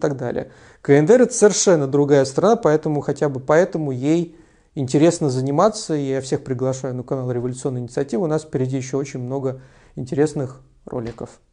так далее. КНДР – это совершенно другая страна, поэтому хотя бы поэтому ей интересно заниматься, и я всех приглашаю на канал Революционной инициативы. У нас впереди еще очень много интересных роликов.